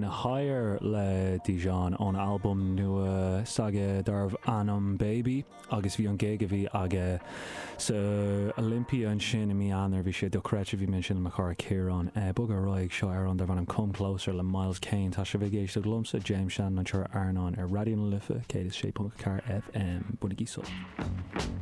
na hair le Dijon ón album nua saga darb Anam Baby agus bhí an gig a bhí aga sa Olympia an sin i mi anar bhí sé docrete bhí min sin me chor Ciarán bug a roiig seo ar an dar bhan an Come Closer le Miles Kane tá se bh géiste glumsa James Shannon an tuair Arnán ar Radio na Lifa cé is 6.4 FM bunig í sol.